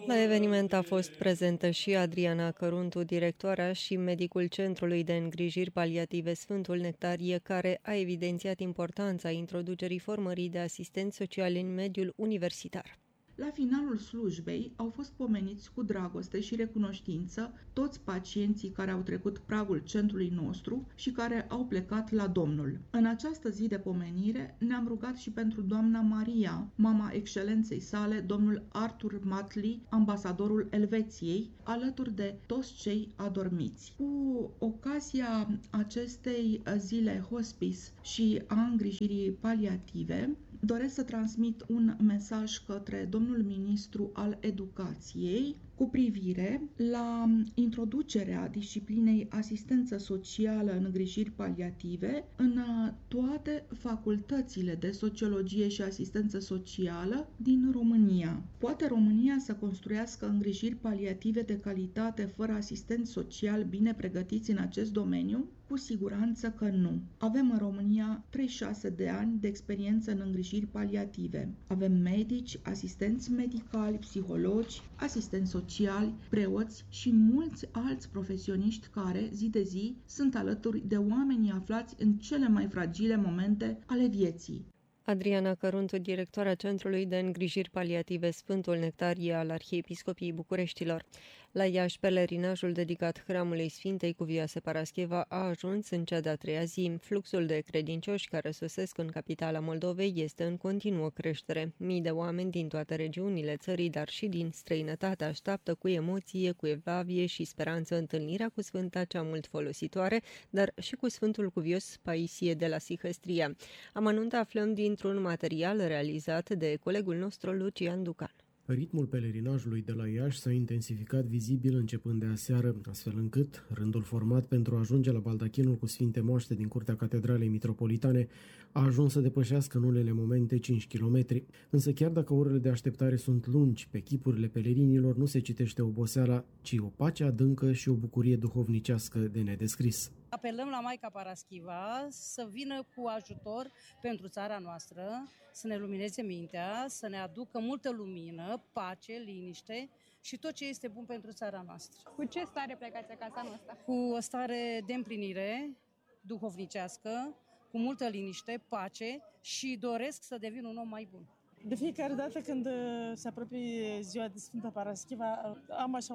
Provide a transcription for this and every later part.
La eveniment a fost prezentă și Adriana Căruntu, directoarea și medicul Centrului de Îngrijiri Paliative Sfântul Nectarie, care a evidențiat importanța introducerii formării de asistenți sociali în mediul universitar. La finalul slujbei au fost pomeniți cu dragoste și recunoștință toți pacienții care au trecut pragul centrului nostru și care au plecat la Domnul. În această zi de pomenire ne-am rugat și pentru doamna Maria, mama excelenței sale, domnul Arthur Matli, ambasadorul Elveției, alături de toți cei adormiți. Cu ocazia acestei zile hospice și a îngrijirii paliative, doresc să transmit un mesaj către domnul ministru al educației cu privire la introducerea disciplinei asistență socială în îngrijiri paliative în toate facultățile de sociologie și asistență socială din România. Poate România să construiască îngrijiri paliative de calitate fără asistenți sociali bine pregătiți în acest domeniu? Cu siguranță că nu. Avem în România 36 de ani de experiență în îngrijiri paliative. Avem medici, asistenți medicali, psihologi, asistenți sociali, preoți și mulți alți profesioniști care, zi de zi, sunt alături de oamenii aflați în cele mai fragile momente ale vieții. Adriana Căruntu, directoarea Centrului de Îngrijiri Paliative Sfântul Nectarie al Arhiepiscopiei Bucureștilor. La Iași, pelerinajul dedicat hramului Sfintei Cuvioase Parascheva a ajuns în cea de-a treia zi. Fluxul de credincioși care sosesc în capitala Moldovei este în continuă creștere. Mii de oameni din toate regiunile țării, dar și din străinătate, așteaptă cu emoție, cu evlavie și speranță întâlnirea cu Sfânta cea mult folositoare, dar și cu Sfântul Cuvios Paisie de la Sihăstria. Amănunte aflăm dintr-un material realizat de colegul nostru Lucian Ducan. Ritmul pelerinajului de la Iași s-a intensificat vizibil începând de aseară, astfel încât rândul format pentru a ajunge la baldachinul cu Sfinte Moaște din curtea Catedralei Mitropolitane a ajuns să depășească în unele momente 5 km. Însă chiar dacă orele de așteptare sunt lungi, pe chipurile pelerinilor nu se citește oboseala, ci o pace adâncă și o bucurie duhovnicească de nedescris. Apelăm la Maica Paraschiva să vină cu ajutor pentru țara noastră, să ne lumineze mintea, să ne aducă multă lumină, pace, liniște și tot ce este bun pentru țara noastră. Cu ce stare plecați acasă anul ăsta? Cu o stare de împlinire duhovnicească, cu multă liniște, pace și doresc să devin un om mai bun. De fiecare dată când se apropie ziua de Sfânta Paraschiva, am așa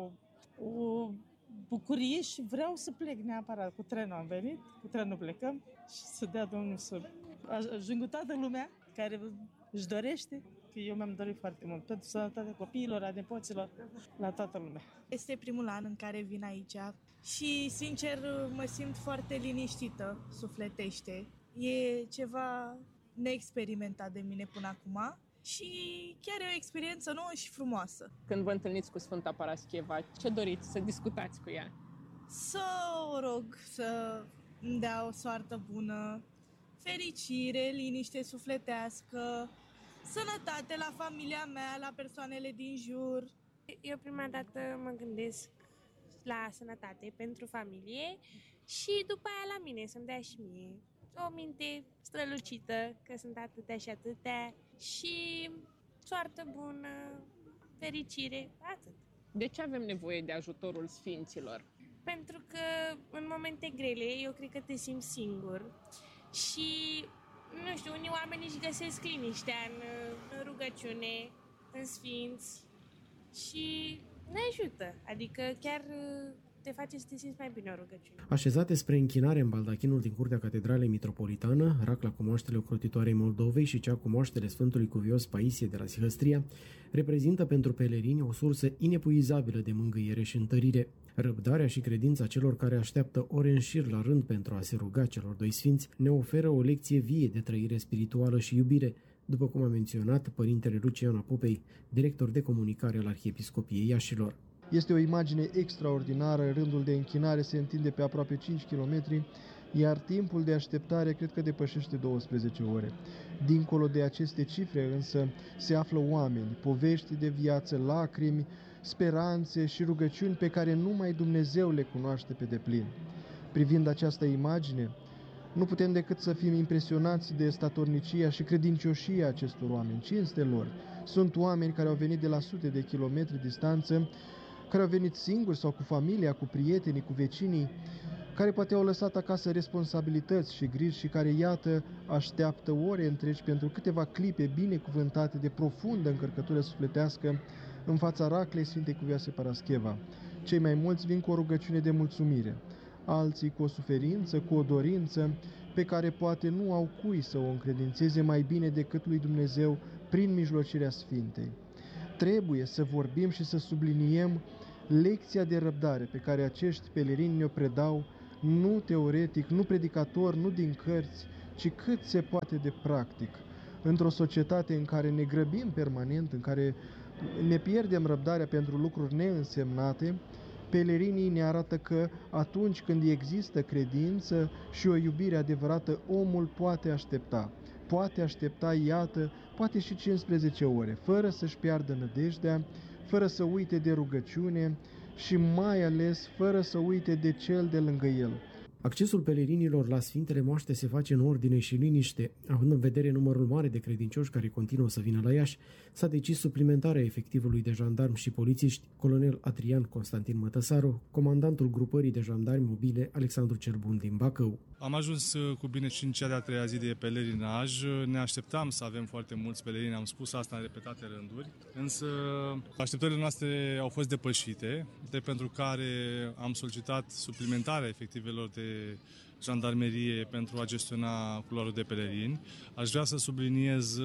o bucurie și vreau să plec neapărat. Cu trenul am venit, cu trenul plecăm și să dea Domnul să ajung cu toată lumea care își dorește, că eu mi-am dorit foarte mult, pentru sănătatea copiilor, a nepoților, la toată lumea. Este primul an în care vin aici și, sincer, mă simt foarte liniștită, sufletește. E ceva neexperimentat de mine până acum. Și chiar e o experiență nouă și frumoasă. Când vă întâlniți cu Sfânta Parascheva, ce doriți să discutați cu ea? Să o rog să îmi dea o soartă bună, fericire, liniște sufletească, sănătate la familia mea, la persoanele din jur. Eu prima dată mă gândesc la sănătate pentru familie și după aia la mine, să-mi dea și mie o minte strălucită, că sunt atâtea și atâtea, și soartă bună, fericire, atât. De ce avem nevoie de ajutorul sfinților? Pentru că în momente grele eu cred că te simți singur și, nu știu, unii oameni își găsesc liniștea în rugăciune, în sfinți și ne ajută, adică chiar te face să te simți mai bine o rugăciune. Așezate spre închinare în baldachinul din curtea Catedralei Mitropolitană, racla cu moaștele ocrotitoarei Moldovei și cea cu moaștele Sfântului Cuvios Paisie de la Sihăstria, reprezintă pentru pelerini o sursă inepuizabilă de mângâiere și întărire. Răbdarea și credința celor care așteaptă ore în șir la rând pentru a se ruga celor doi sfinți ne oferă o lecție vie de trăire spirituală și iubire, după cum a menționat părintele Lucian Apopei, director de comunicare al Arhiepiscopiei Iașilor. Este o imagine extraordinară, rândul de închinare se întinde pe aproape 5 km, iar timpul de așteptare cred că depășește 12 ore. Dincolo de aceste cifre însă se află oameni, povești de viață, lacrimi, speranțe și rugăciuni pe care numai Dumnezeu le cunoaște pe deplin. Privind această imagine, Nu putem decât să fim impresionați de statornicia și credincioșia acestor oameni, cinste lor. Sunt oameni care au venit de la sute de kilometri distanță, care au venit singuri sau cu familia, cu prietenii, cu vecinii, care poate au lăsat acasă responsabilități și griji și care, iată, așteaptă ore întregi pentru câteva clipe binecuvântate de profundă încărcătură sufletească în fața raclei Sfintei Cuvioase Parascheva. Cei mai mulți vin cu o rugăciune de mulțumire, alții cu o suferință, cu o dorință pe care poate nu au cui să o încredințeze mai bine decât lui Dumnezeu prin mijlocirea Sfintei. Trebuie să vorbim și să subliniem lecția de răbdare pe care acești pelerini ne-o predau, nu teoretic, nu predicator, nu din cărți, ci cât se poate de practic. Într-o societate în care ne grăbim permanent, în care ne pierdem răbdarea pentru lucruri neînsemnate, pelerinii ne arată că atunci când există credință și o iubire adevărată, omul poate aștepta. Poate aștepta, iată, poate și 15 ore, fără să-și piardă nădejdea, fără să uite de rugăciune și mai ales fără să uite de cel de lângă el. Accesul pelerinilor la Sfintele Moaște se face în ordine și liniște. Având în vedere numărul mare de credincioși care continuă să vină la Iași, s-a decis suplimentarea efectivului de jandarmi și polițiști, colonel Adrian Constantin Mătăsaru, comandantul grupării de jandarmi mobile Alexandru cel Bun din Bacău. Am ajuns cu bine și în cea de-a treia zi de pelerinaj. Ne așteptam să avem foarte mulți pelerini, am spus asta în repetate rânduri, însă așteptările noastre au fost depășite, de pentru care am solicitat suplimentarea efectivelor de jandarmerie pentru a gestiona culoarul de pelerini. Aș vrea să subliniez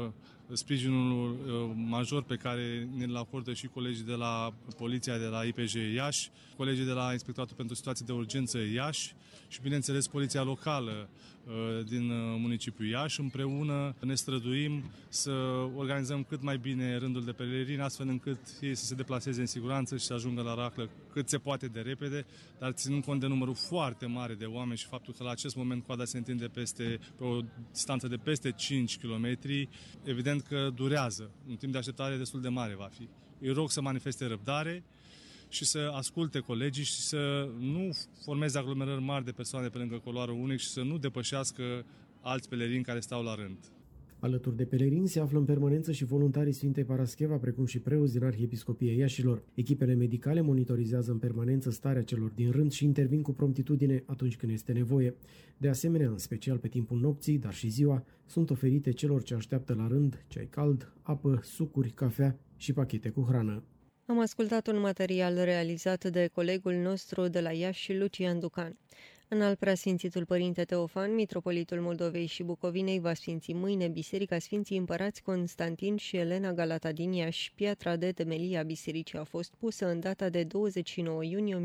sprijinul major pe care ne-l acordă și colegii de la Poliția de la IPJ Iași, colegii de la Inspectoratul pentru Situații de Urgență Iași și, bineînțeles, Poliția Locală din municipiul Iași. Împreună ne străduim să organizăm cât mai bine rândul de pelerini, astfel încât ei să se deplaseze în siguranță și să ajungă la raclă cât se poate de repede, dar ținând cont de numărul foarte mare de oameni și faptul că la acest moment coada se întinde pe o distanță de peste 5 km, evident că durează. Un timp de așteptare destul de mare va fi. Îi rog să manifeste răbdare și să asculte colegii și să nu formeze aglomerări mari de persoane pe lângă coloarul unic și să nu depășească alți pelerini care stau la rând. Alături de pelerini se află în permanență și voluntarii Sfintei Parascheva, precum și preoți din Arhiepiscopia Iașilor. Echipele medicale monitorizează în permanență starea celor din rând și intervin cu promptitudine atunci când este nevoie. De asemenea, în special pe timpul nopții, dar și ziua, sunt oferite celor ce așteaptă la rând ceai cald, apă, sucuri, cafea și pachete cu hrană. Am ascultat un material realizat de colegul nostru de la Iași, Lucian Ducan. Înalt preasfințitul Părinte Teofan, mitropolitul Moldovei și Bucovinei, va sfinți mâine Biserica Sfinții Împărați Constantin și Elena Galata din Iași. Piatra de temelie a bisericii a fost pusă în data de 29 iunie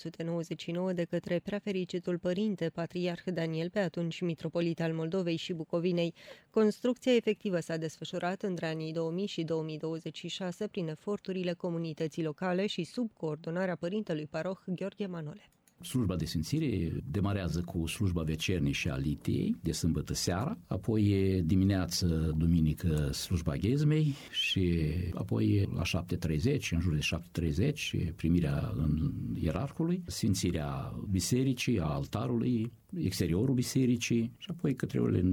1999 de către preafericitul Părinte Patriarh Daniel, pe atunci mitropolit al Moldovei și Bucovinei. Construcția efectivă s-a desfășurat între anii 2000 și 2026 prin eforturile comunității locale și sub coordonarea părintelui paroh Gheorghe Manole. Slujba de sfințire demarează cu slujba vecernii și a litiei de sâmbătă seara, apoi dimineață, duminică, slujba ghezmei și apoi la 7:30, în jur de 7:30, primirea în ierarhului, sfințirea bisericii, a altarului, exteriorul bisericii și apoi către orele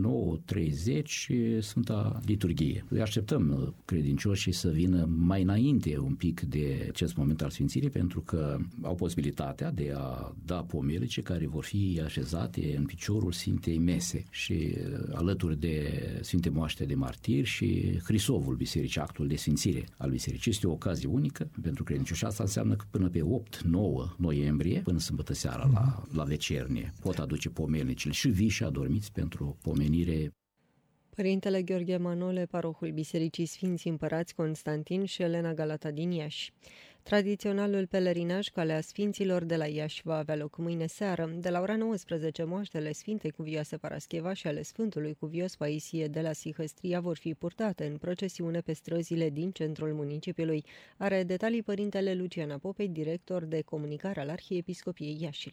9:30 Sfânta Liturghie. Îi așteptăm credincioșii să vină mai înainte un pic de acest moment al sfințirii, pentru că au posibilitatea de a da pomelice care vor fi așezate în piciorul Sfintei Mese și alături de Sfinte Moaște de Martiri și Hrisovul bisericii, actul de sfințire al bisericii. Este o ocazie unică pentru credincioși. Asta înseamnă că până pe 8-9 noiembrie, până sâmbătă seara la vecernie, pot aduce pomelnicile și vii și adormiți pentru pomenire. Părintele Gheorghe Manole, parohul Bisericii Sfinții Împărați Constantin și Elena Galata din Iași. Tradiționalul pelerinaj Calea Sfinților de la Iași va avea loc mâine seară. De la ora 19, moaștele Sfintei Cuvioase Parascheva și ale Sfântului Cuvios Paisie de la Sihăstria vor fi purtate în procesiune pe străzile din centrul municipiului. Are detalii părintele Lucian Apopei, director de comunicare al Arhiepiscopiei Iașilor.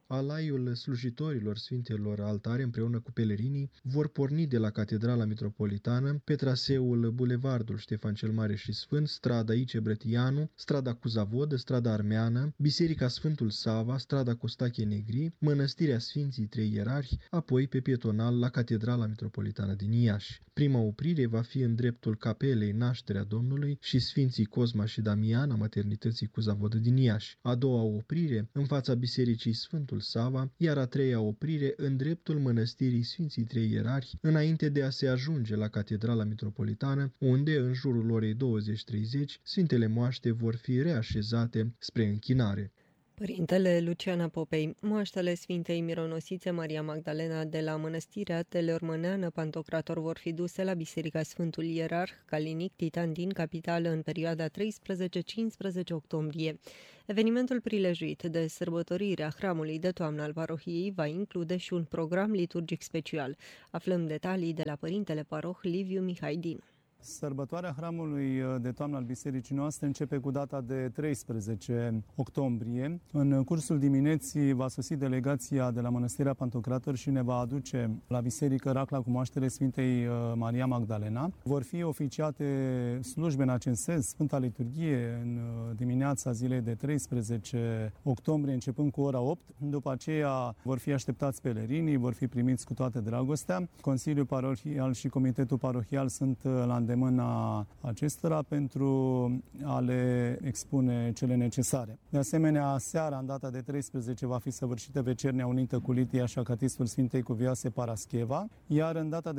Alaiul slujitorilor Sfintelor Altare împreună cu pelerinii vor porni de la Catedrala Mitropolitană pe traseul Bulevardul Ștefan cel Mare și Sfânt, strada Ice Brătianu, strada Cuzavodă, strada Armeană, Biserica Sfântul Sava, strada Costache Negri, Mănăstirea Sfinții Trei Ierarhi, apoi pe pietonal la Catedrala Mitropolitană din Iași. Prima oprire va fi în dreptul Capelei Nașterea Domnului și Sfinții Cosma și Damian a Maternității Cuzavodă din Iași. A doua oprire în fața Bisericii Sfântul Sava, iar a treia oprire în dreptul Mănăstirii Sfinții Trei Ierarhi, înainte de a se ajunge la Catedrala Mitropolitană, unde, în jurul orei 20:30, Sfintele Moaște vor fi reașezate spre închinare. Părintele Luciana Popei, moaștele Sfintei Mironosițe Maria Magdalena de la Mănăstirea Teleormăneană Pantocrator vor fi duse la Biserica Sfântul Ierarh Calinic Titan din capitală în perioada 13-15 octombrie. Evenimentul prilejuit de sărbătorirea hramului de toamnă al parohiei va include și un program liturgic special. Aflăm detalii de la Părintele Paroh Liviu Mihaidin. Sărbătoarea hramului de toamnă al bisericii noastre începe cu data de 13 octombrie. În cursul dimineții va sosi delegația de la Mănăstirea Pantocrator și ne va aduce la biserică racla cu moaștele Sfintei Maria Magdalena. Vor fi oficiate slujbe în acest sens, Sfânta Liturghie, în dimineața zilei de 13 octombrie, începând cu ora 8. După aceea vor fi așteptați pelerinii, vor fi primiți cu toată dragostea. Consiliul Parohial și Comitetul Parohial sunt la îndemâna acestora pentru a le expune cele necesare. De asemenea, seara, în data de 13, va fi săvârșită vecernia unită cu litia și acatistul Sfintei Cuvioase Parascheva, iar în data de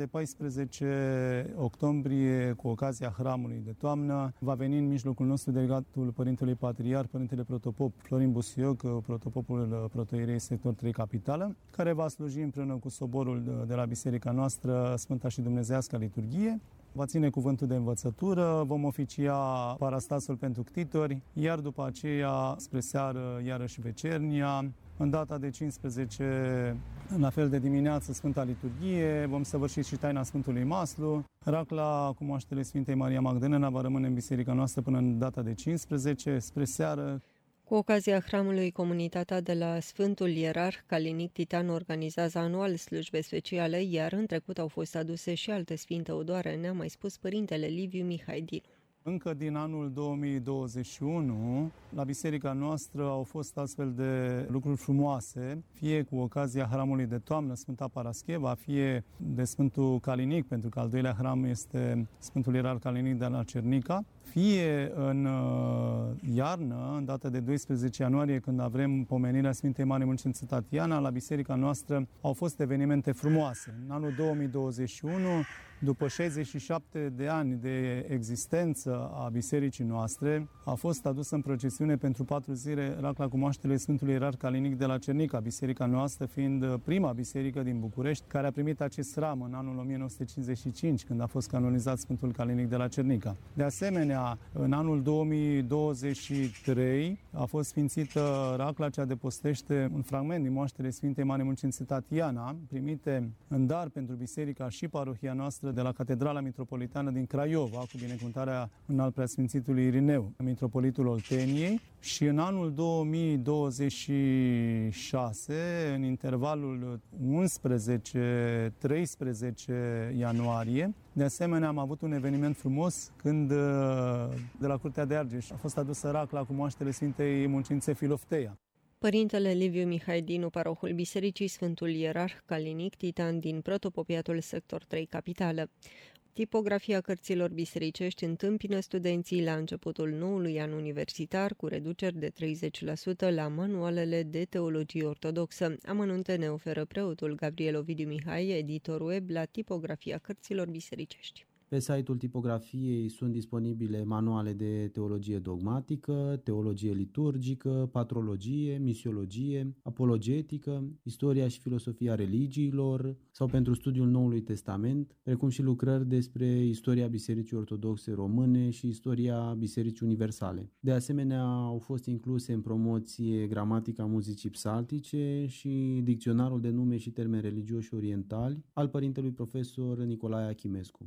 14 octombrie, cu ocazia hramului de toamnă, va veni în mijlocul nostru delegatul Părintelui Patriar, Părintele Protopop Florin Busioc, protopopul Protoierei Sector 3 Capitală, care va sluji împreună cu soborul de la biserica noastră Sfânta și Dumnezeiasca Liturghie. Va ține cuvântul de învățătură, vom oficia parastasul pentru ctitori, iar după aceea, spre seară, iarăși vecernia. În data de 15, la fel de dimineață, Sfânta Liturghie, vom săvârși și taina Sfântului Maslu. Racla cu moaștele Sfintei Maria Magdalena va rămâne în biserica noastră până în data de 15, spre seară. Cu ocazia hramului, comunitatea de la Sfântul Ierarh Calinic Titan organizează anual slujbe speciale, iar în trecut au fost aduse și alte sfinte odoare, ne-a mai spus Părintele Liviu Mihaidin. Încă din anul 2021, la biserica noastră au fost astfel de lucruri frumoase, fie cu ocazia hramului de toamnă, Sfânta Parascheva, fie de Sfântul Calinic, pentru că al doilea hram este Sfântul Ierarh Calinic de la Cernica, fie în iarnă, în data de 12 ianuarie, când avem pomenirea Sfintei Mare Muncenițe Tatiana, la biserica noastră au fost evenimente frumoase. În anul 2021, după 67 de ani de existență a bisericii noastre, a fost adusă în procesiune pentru 4 zile racla cu moaștele Sfântului Ierarh Calinic de la Cernica, biserica noastră fiind prima biserică din București care a primit acest ram în anul 1955, când a fost canonizat Sfântul Calinic de la Cernica. De asemenea, în anul 2023 a fost sfințită racla ce adepostește un fragment din moaștele Sfintei Mare Muncenițe Tatiana, primite în dar pentru biserica și parohia noastră de la Catedrala Mitropolitană din Craiova, cu binecuvântarea în al preasfințitului Irineu, mitropolitul Olteniei, și în anul 2026, în intervalul 11-13 ianuarie, de asemenea am avut un eveniment frumos când de la Curtea de Argeș a fost adusă racla cu moaștele Sfintei Muncenițe Filofteia. Părintele Liviu Mihaidinu, parohul Bisericii Sfântul Ierarh Calinic Titan din Protopopiatul Sector 3 Capitală. Tipografia cărților bisericești întâmpină studenții la începutul noului an universitar cu reduceri de 30% la manualele de teologie ortodoxă. Amănunte ne oferă preotul Gabriel Ovidiu Mihai, editor web la Tipografia cărților bisericești. Pe site-ul tipografiei sunt disponibile manuale de teologie dogmatică, teologie liturgică, patrologie, misiologie, apologetică, istoria și filosofia religiilor sau pentru studiul Noului Testament, precum și lucrări despre istoria Bisericii Ortodoxe Române și istoria Bisericii Universale. De asemenea, au fost incluse în promoție gramatica muzicii psaltice și dicționarul de nume și termeni religioși orientali al părintelui profesor Nicolae Achimescu. Reducerea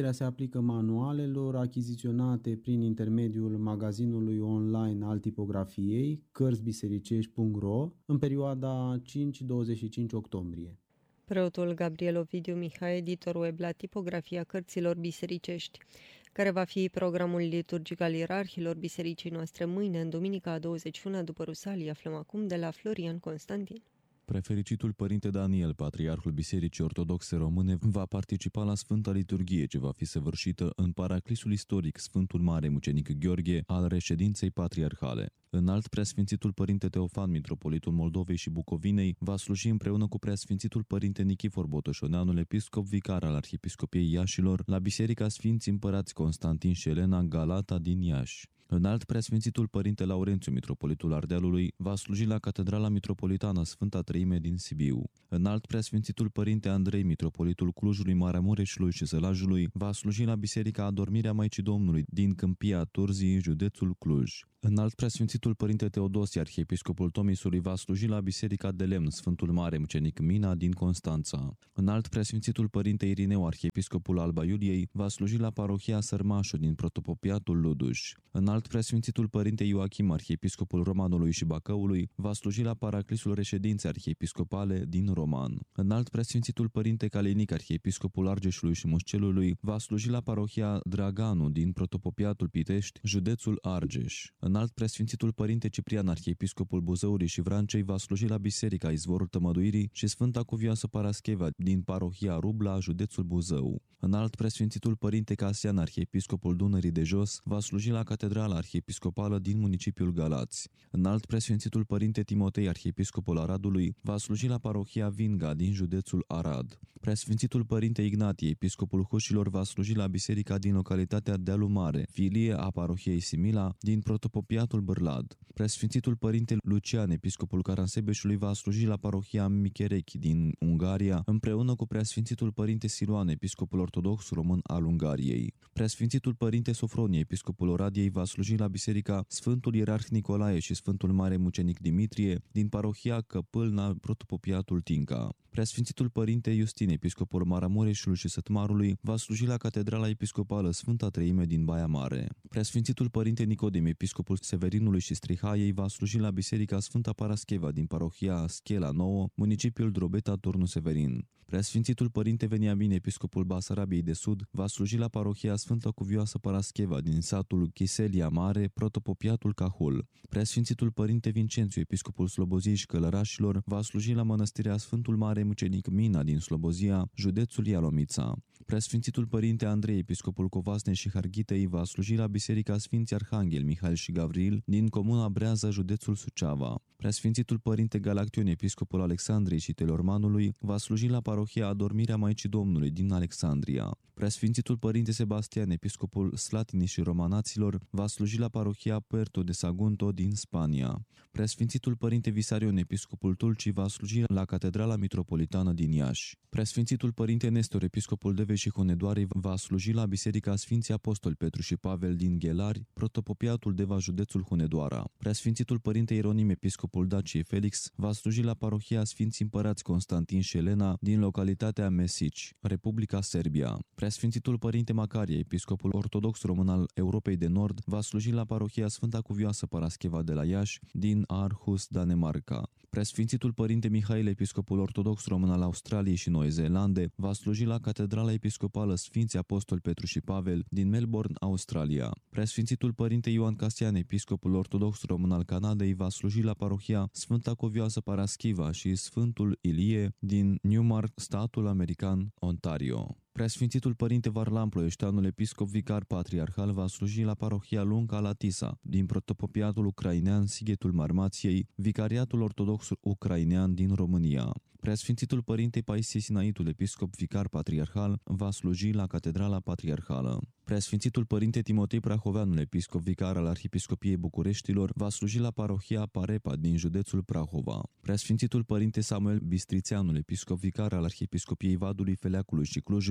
Reducerea se aplică manualelor achiziționate prin intermediul magazinului online al tipografiei cărțbisericești.ro în perioada 5-25 octombrie. Preotul Gabriel Ovidiu Mihai, editor web la Tipografia Cărților Bisericești. Care va fi programul liturgic al ierarhilor bisericii noastre mâine, în duminica a 21 după Rusalii, aflăm acum de la Florian Constantin. Prefericitul Părinte Daniel, Patriarhul Bisericii Ortodoxe Române, va participa la Sfânta Liturghie, ce va fi săvârșită în paraclisul istoric Sfântul Mare Mucenic Gheorghe al reședinței patriarhale. Înalt Preasfințitul Părinte Teofan, Mitropolitul Moldovei și Bucovinei, va sluji împreună cu Preasfințitul Părinte Nichifor Botoșoneanul, episcop vicar al Arhiepiscopiei Iașilor, la Biserica Sfinții Împărați Constantin și Elena Galata din Iași. Înalt Preasfințitul Părinte Laurențiu, Mitropolitul Ardealului, va sluji la Catedrala Mitropolitană Sfânta Treime din Sibiu. Înalt Preasfințitul Părinte Andrei, Mitropolitul Clujului, Maramureșului și Sălajului, va sluji la Biserica Adormirea Maicii Domnului din Câmpia Turzii, județul Cluj. Înalt Preasfințitul Părinte Teodosie, Arhiepiscopul Tomisului, va sluji la Biserica de Lemn Sfântul Mare Mucenic Mina din Constanța. Înalt Preasfințitul Părinte Irineu, Arhiepiscopul Alba Iuliei, va sluji la Parohia Sărmașu din Protopopiatul Luduș. Înalt Preasfințitul Părinte Ioachim, Arhiepiscopul Romanului și Bacăului, va sluji la Paraclisul Reședinței Arhiepiscopale din Roman. Înalt Preasfințitul Părinte Calinic, Arhiepiscopul Argeșului și Mușcelului, va sluji la Parohia Draganu din Protopopiatul Pitești, județul Argeș. Înalt Preasfințitul Părinte Ciprian, Arhiepiscopul Buzăului și Vrancei, va sluji la Biserica Izvorul Tămăduirii și Sfânta Cuvioasă Parascheva din Parohia Rubla, județul Buzău. Înalt Preasfințitul Părinte Casian, Arhiepiscopul Dunării de Jos, va sluji la Catedrala Arhiepiscopală din municipiul Galați. Înalt Preasfințitul Părinte Timotei, Arhiepiscopul Aradului, va sluji la Parohia Vinga din județul Arad. Preasfințitul Părinte Ignatie, Episcopul Hușilor, va sluji la biserica din localitatea Dealu Mare, filie a Parohiei Simila din Protopopiatul Bârlad. Preasfințitul Părinte Lucian, Episcopul Caransebeșului, va sluji la Parohia Micherechi din Ungaria, împreună cu Preasfințitul Părinte Siluan, Episcopul Ortodox Român al Ungariei. Preasfințitul Părinte Sofronie, Episcopul Oradiei, va sluji la Biserica Sfântul Ierarh Nicolae și Sfântul Mare Mucenic Dimitrie din Parohia Căpâlna, Protopopiatul Tinca. Preasfințitul Părinte Justin, Episcopul Maramureșului și Sătmarului, va sluji la Catedrala Episcopală Sfânta Treime din Baia Mare. Preasfințitul Părinte Nicodim, Episcopul Severinului și Strihaiei, va sluji la Biserica Sfânta Parascheva din Parohia Schela Nouă, municipiul Drobeta, Turnul Severin. Preasfințitul Părinte Veniamin, Episcopul Basarabiei de Sud, va sluji la Parohia Sfânta Cuvioasă Parascheva din satul Chiselia Mare, Protopopiatul Cahul. Preasfințitul Părinte Vincențiu, Episcopul Slobozii și Călărașilor, va sluji la Mănăstirea Sfântul Mare Mucenic Mina din Slobozia, județul Ialomița. Preasfințitul Părinte Andrei, Episcopul Covasnei și Harghitei, va sluji la Biserica Sfinții Arhanghel Mihail și Gavril din comuna Breaza, județul Suceava. Preasfințitul Părinte Galaction, Episcopul Alexandriei și Telormanului, va sluji la Parohia Adormirea Maicii Domnului din Alexandria. Preasfințitul Părinte Sebastian, Episcopul Slatinii și Romanaților, va sluji la Parohia Puerto de Sagunto din Spania. Preasfințitul Părinte Visarion, Episcopul Tulcii, va sluji la Catedrala Mitropolitană din Iași. Preasfințitul Părinte Nestor, Episcopul Devei și Hunedoarei, va sluji la Biserica Sfinții Apostoli Petru și Pavel din Ghelari, Protopopiatul Deva, județul Hunedoara. Preasfințitul Părinte Ieronim, Episcopul Daciei Felix, va sluji la Parohia Sfinții Împărați Constantin și Elena din localitatea Mesici, Republica Serbia. Preasfințitul Părinte Macarie, Episcopul Ortodox Român al Europei de Nord, va sluji la Parohia Sfânta Cuvioasă Parascheva de la Iași din Aarhus, Danemarca. Preasfințitul Părinte Mihail, Episcopul Ortodox Român al Australiei și Noi Zeelande, va sluji la Catedrala Episcopală Sfinții Apostoli Petru și Pavel din Melbourne, Australia. Preasfințitul Părinte Ioan Casian, Episcopul Ortodox Român al Canadei, va sluji la Parohia Sfânta Cuvioasă Paraschiva și Sfântul Ilie din Newmark, statul american Ontario. Preasfințitul Părinte Varlam Ploieșteanul, Episcop Vicar Patriarhal, va sluji la Parohia Lunca la Tisa din Protopopiatul Ucrainean Sighetul Marmației, Vicariatul Ortodox Ucrainean din România. Preasfințitul Părinte Paisie Sinaitul, Episcop Vicar Patriarhal, va sluji la Catedrala Patriarhală. Preasfințitul Părinte Timotei Prahoveanul, Episcop Vicar al Arhiepiscopiei Bucureștilor, va sluji la Parohia Parepa din județul Prahova. Preasfințitul Părinte Samuel Bistrițeanul, Episcop Vicar al Arhiepiscopiei Vadului, Feleacului și Clujului,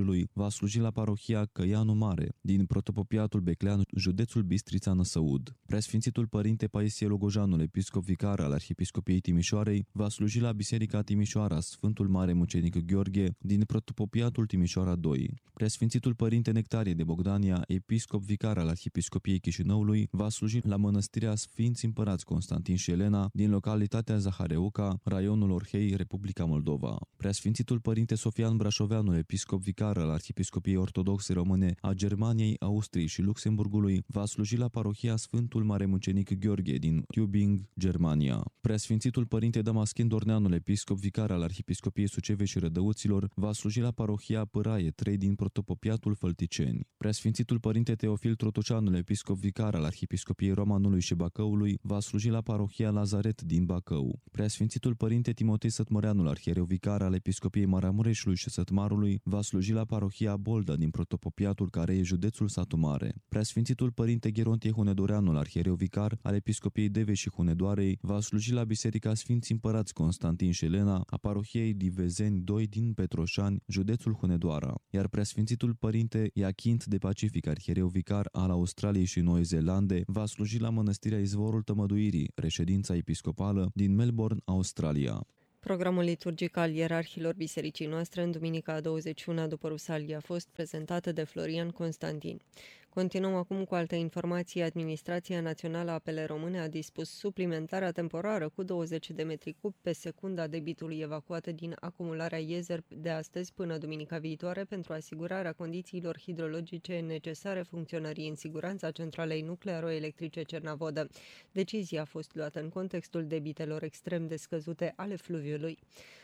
Chișinăului va sluji la parohia Căianu Mare din Protopopiatul Beclean, județul Bistrița-Năsăud. Preasfințitul Părinte Paisie Logojanul, episcop vicar al Arhiepiscopiei Timișoarei, va sluji la Biserica Timișoara Sfântul Mare Mucenic Gheorghe din Protopopiatul Timișoara 2. Preasfințitul Părinte Nectarie de Bogdania, episcop vicar al Arhiepiscopiei Chișinăului, va sluji la Mănăstirea Sfinți Împărați Constantin și Elena din localitatea Zahareuca, raionul Orhei, Republica Moldova. Preasfințitul Părinte Sofian Brașoveanul, episcop vicar al Arhiepiscopiei Ortodoxe Române a Germaniei, Austriei și Luxemburgului, va sluji la parohia Sfântul Mare Mucenic Gheorghe din Tübingen, Germania. Preasfințitul Părinte Damaschin Dorneanul, episcop vicar al Arhiepiscopiei Sucevei și Rădăuților, va sluji la parohia Pâraie 3 din Protopopiatul Fălticeni. Preasfințitul Părinte Teofil Trotuceanul, episcop vicar al Arhiepiscopiei Romanului și Bacăului, va sluji la parohia Lazaret din Bacău. Preasfințitul Părinte Timotei Sătmăreanul, arhiereu vicar al Episcopiei Maramureșului și Sătmarului, va sluji la parohia Bolda din Protopopiatul Careie, județul Satu Mare. Preasfințitul Părinte Gherontie Hunedoreanul, arhiereu vicar al Episcopiei Deve și Hunedoarei, va sluji la Biserica Sfinți Împărați Constantin și Elena a parohiei Divezeni 2 din Petroșani, județul Hunedoara. Iar Preasfințitul Părinte Iachint de Pacific, arhiereu vicar al Australiei și Noi Zeelande, va sluji la Mănăstirea Izvorul Tămăduirii, reședința episcopală din Melbourne, Australia. Programul liturgic al ierarhilor Bisericii noastre în duminica 21 după Rusalii a fost prezentat de Florian Constantin. Continuăm acum cu alte informații. Administrația Națională a Apele Române a dispus suplimentarea temporară cu 20 de metri cub pe secundă a debitului evacuat din acumularea Iezer de astăzi până duminica viitoare pentru asigurarea condițiilor hidrologice necesare funcționării în siguranța centralei nuclearoelectrice Cernavodă. Decizia a fost luată în contextul debitelor extrem de scăzute ale fluviului.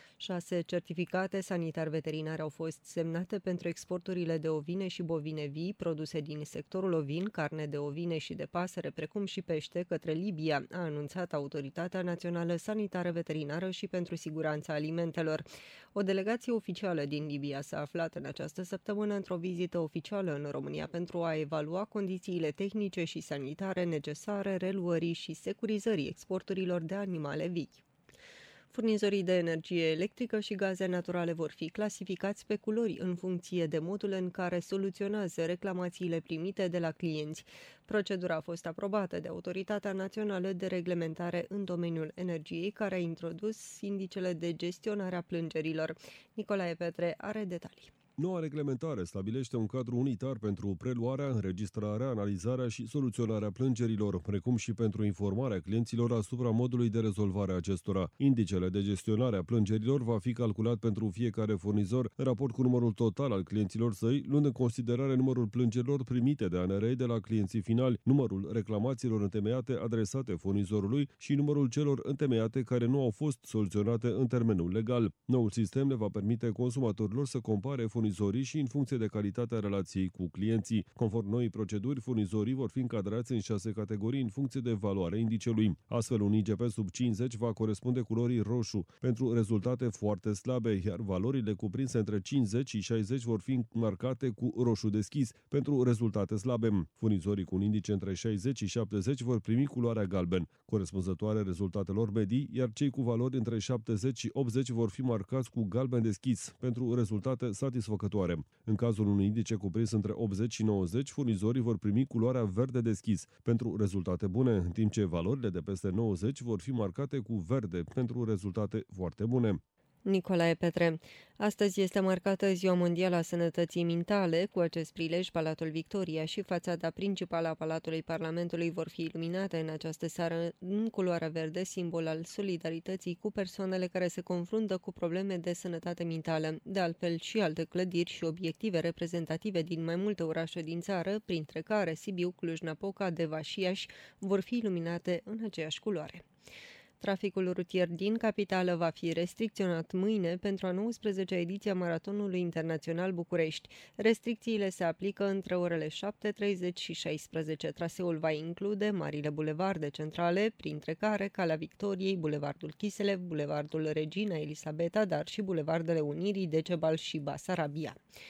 6 certificate sanitar-veterinare au fost semnate pentru exporturile de ovine și bovine vii produse din sectorul ovin, carne de ovine și de pasăre, precum și pește, către Libia, a anunțat Autoritatea Națională Sanitară-Veterinară și pentru Siguranța Alimentelor. O delegație oficială din Libia s-a aflat în această săptămână într-o vizită oficială în România pentru a evalua condițiile tehnice și sanitare necesare reluării și securizării exporturilor de animale vii. Furnizorii de energie electrică și gaze naturale vor fi clasificați pe culori în funcție de modul în care soluționează reclamațiile primite de la clienți. Procedura a fost aprobată de Autoritatea Națională de Reglementare în domeniul energiei, care a introdus indicele de gestionare a plângerilor. Nicolae Petre are detalii. Noua reglementare stabilește un cadru unitar pentru preluarea, înregistrarea, analizarea și soluționarea plângerilor, precum și pentru informarea clienților asupra modului de rezolvare a acestora. Indicele de gestionare a plângerilor va fi calculat pentru fiecare furnizor în raport cu numărul total al clienților săi, luând în considerare numărul plângerilor primite de ANRE de la clienții finali, numărul reclamațiilor întemeiate adresate furnizorului și numărul celor întemeiate care nu au fost soluționate în termenul legal. Noul sistem le va permite consumatorilor să compare furnizorii și în funcție de calitatea relației cu clienții. Conform noii proceduri, furnizorii vor fi încadrați în 6 categorii în funcție de valoarea indicelui. Astfel, un IGP sub 50 va corespunde culorii roșu pentru rezultate foarte slabe, iar valorile cuprinse între 50 și 60 vor fi marcate cu roșu deschis pentru rezultate slabe. Furnizorii cu un indice între 60 și 70 vor primi culoarea galben, corespunzătoare rezultatelor medii, iar cei cu valori între 70 și 80 vor fi marcați cu galben deschis pentru rezultate satisfăcătoare. În cazul unui indice cuprins între 80 și 90, furnizorii vor primi culoarea verde deschis pentru rezultate bune, în timp ce valorile de peste 90 vor fi marcate cu verde pentru rezultate foarte bune. Nicolae Petre. Astăzi este marcată Ziua Mondială a Sănătății Mintale. Cu acest prilej, Palatul Victoria și fațada principală a Palatului Parlamentului vor fi iluminate în această seară în culoarea verde, simbol al solidarității cu persoanele care se confruntă cu probleme de sănătate mentală. De altfel, și alte clădiri și obiective reprezentative din mai multe orașe din țară, printre care Sibiu, Cluj-Napoca, Deva și Iași, vor fi iluminate în aceeași culoare. Traficul rutier din capitală va fi restricționat mâine pentru a 19-a ediție a Maratonului Internațional București. Restricțiile se aplică între orele 7:30 și 16. Traseul va include marile bulevarde centrale, printre care Calea Victoriei, Bulevardul Chiselev, Bulevardul Regina Elisabeta, dar și bulevardele Unirii, Decebal și Basarabia.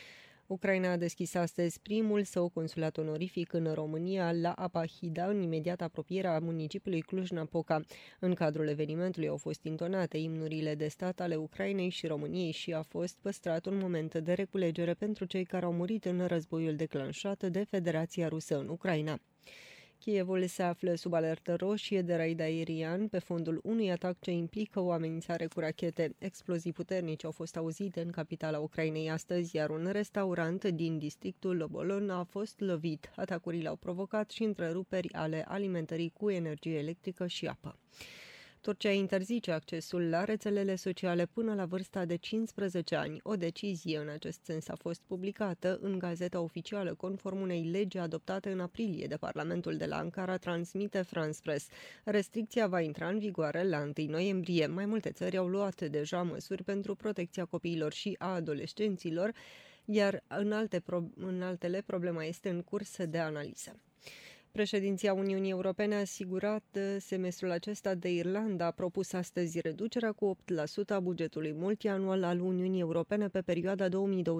Ucraina a deschis astăzi primul său consulat onorific în România, la Apahida, în imediată apropiere a municipiului Cluj-Napoca. În cadrul evenimentului au fost intonate imnurile de stat ale Ucrainei și României și a fost păstrat un moment de reculegere pentru cei care au murit în războiul declanșat de Federația Rusă în Ucraina. Kievul se află sub alertă roșie de raid aerian pe fondul unui atac ce implică o amenințare cu rachete. Explozii puternice au fost auzite în capitala Ucrainei astăzi, iar un restaurant din districtul Obolon a fost lovit. Atacurile au provocat și întreruperi ale alimentării cu energie electrică și apă. Turcia interzice accesul la rețelele sociale până la vârsta de 15 ani. O decizie în acest sens a fost publicată în Gazeta Oficială, conform unei legi adoptate în aprilie de Parlamentul de la Ankara, transmite France Press. Restricția va intra în vigoare la 1 noiembrie. Mai multe țări au luat deja măsuri pentru protecția copiilor și a adolescenților, iar în altele problema este în curs de analiză. Președinția Uniunii Europene a asigurat semestrul acesta de Irlanda a propus astăzi reducerea cu 8% a bugetului multianual al Uniunii Europene pe perioada 2028-2034,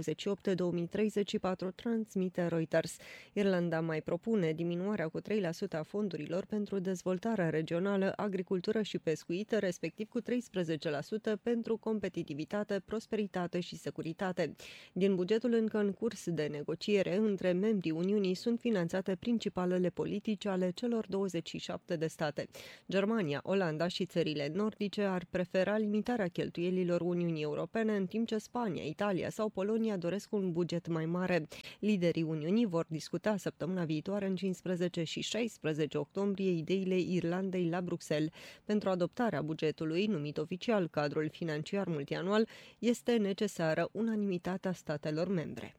transmite Reuters. Irlanda mai propune diminuarea cu 3% a fondurilor pentru dezvoltarea regională, agricultură și pescuit, respectiv cu 13% pentru competitivitate, prosperitate și securitate. Din bugetul încă în curs de negociere între membrii Uniunii sunt finanțate principalele politici ale celor 27 de state. Germania, Olanda și țările nordice ar prefera limitarea cheltuielilor Uniunii Europene, în timp ce Spania, Italia sau Polonia doresc un buget mai mare. Liderii Uniunii vor discuta săptămâna viitoare, în 15 și 16 octombrie, ideile Irlandei la Bruxelles. Pentru adoptarea bugetului, numit oficial cadrul financiar multianual, este necesară unanimitatea statelor membre.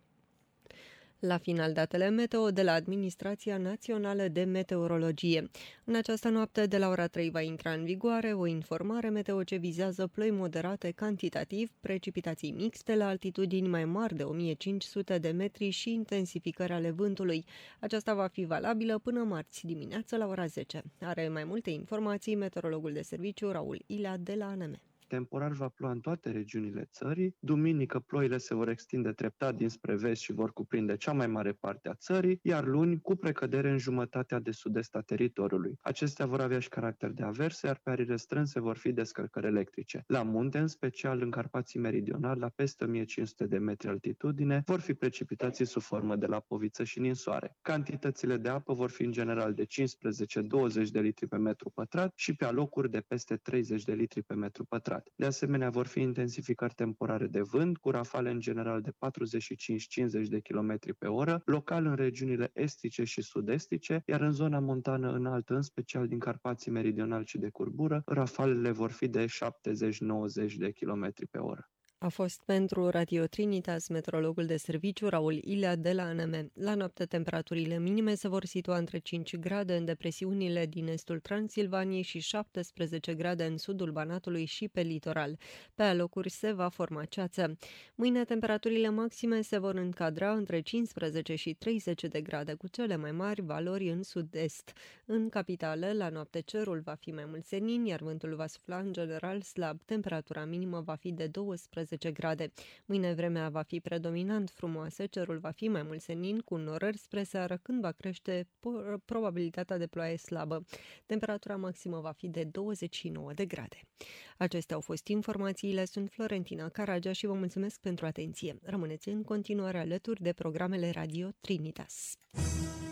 La final, datele meteo de la Administrația Națională de Meteorologie. În această noapte, de la ora 3, va intra în vigoare o informare meteo ce vizează ploi moderate cantitativ, precipitații mixte la altitudini mai mari de 1500 de metri și intensificări ale vântului. Aceasta va fi valabilă până marți dimineață la ora 10. Are mai multe informații meteorologul de serviciu Raul Ilea de la ANM. Temporar va ploua în toate regiunile țării. Duminică ploile se vor extinde treptat dinspre vest și vor cuprinde cea mai mare parte a țării, iar luni cu precădere în jumătatea de sud-est a teritoriului. Acestea vor avea și caracter de averse, iar pe arii restrânse vor fi descărcări electrice. La munte, în special în Carpații Meridionali, la peste 1500 de metri altitudine, vor fi precipitații sub formă de lapoviță și ninsoare. Cantitățile de apă vor fi în general de 15-20 de litri pe metru pătrat și pe alocuri de peste 30 de litri pe metru pătrat. De asemenea, vor fi intensificări temporare de vânt, cu rafale în general de 45-50 de km pe oră, local în regiunile estice și sud-estice, iar în zona montană înaltă, în special din Carpații Meridionali și de curbură, rafalele vor fi de 70-90 de km pe oră. A fost pentru Radio Trinitas meteorologul de serviciu Raul Ilea de la ANM. La noapte, temperaturile minime se vor situa între 5 grade în depresiunile din estul Transilvaniei și 17 grade în sudul Banatului și pe litoral. Pe alocuri se va forma ceață. Mâine, temperaturile maxime se vor încadra între 15 și 30 de grade, cu cele mai mari valori în sud-est. În capitală, la noapte, cerul va fi mai mult senin, iar vântul va sufla în general slab. Temperatura minimă va fi de 12 grade. Mâine vremea va fi predominant frumoasă, cerul va fi mai mult senin, cu norări spre seară, când va crește probabilitatea de ploaie slabă. Temperatura maximă va fi de 29 de grade. Acestea au fost informațiile, sunt Florentina Caragea și vă mulțumesc pentru atenție. Rămâneți în continuare alături de programele Radio Trinitas.